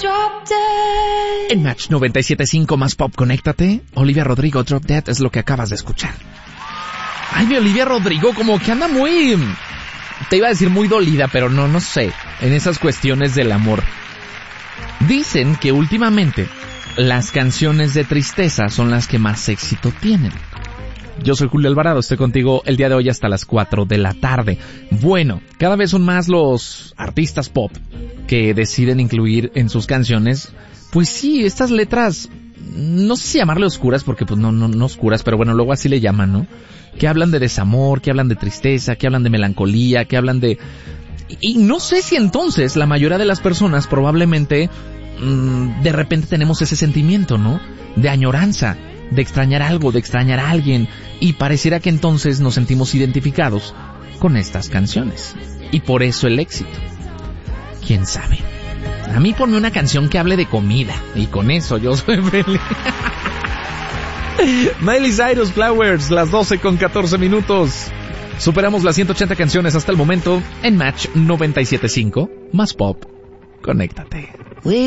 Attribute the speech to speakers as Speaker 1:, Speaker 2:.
Speaker 1: En Match 97.5 más pop, conéctate. Olivia Rodrigo, Drop Dead, es lo que acabas de escuchar. Ay, mi Olivia Rodrigo como que anda muy... Te iba a decir muy dolida, pero no sé. En esas cuestiones del amor. Dicen que últimamente las canciones de tristeza son las que más éxito tienen. Yo soy Julio Alvarado, estoy contigo el día de hoy hasta las 4 de la tarde. Bueno, cada vez son más los artistas pop que deciden incluir en sus canciones, pues sí, estas letras, no sé si llamarle oscuras, porque pues no oscuras, pero bueno, luego así le llaman, ¿no? Que hablan de desamor, que hablan de tristeza, que hablan de melancolía, que hablan de... Y no sé si entonces la mayoría de las personas probablemente de repente tenemos ese sentimiento, ¿no? De añoranza, de extrañar algo, de extrañar a alguien, y pareciera que entonces nos sentimos identificados con estas canciones. Y por eso el éxito. ¿Quién sabe? A mí ponme una canción que hable de comida, y con eso yo soy feliz. Miley Cyrus, Flowers, las 12:14. Superamos las 180 canciones hasta el momento en Match 97.5. Más pop, conéctate.